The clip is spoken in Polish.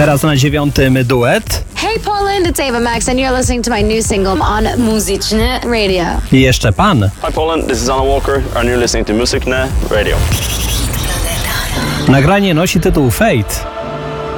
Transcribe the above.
Teraz na 9. duet. Hey Poland, it's Ava Max and you're listening to my new single on Muzyczne Radio. I jeszcze pan. Hi Poland, this is Anna Walker and you're listening to Muzyczne Radio. Nagranie nosi tytuł Fate.